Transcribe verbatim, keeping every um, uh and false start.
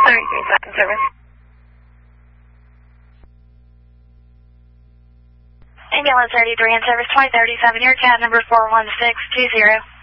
thirty-three second service. Ambulance thirty-three in service twenty thirty-seven, your cab number four one six two zero.